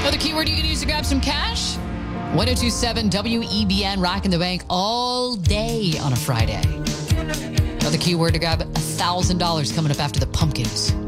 Another keyword you can use to grab some cash? 1027 WEBN, rocking the bank all day on a Friday. Another keyword to grab $1,000 coming up after the Pumpkins.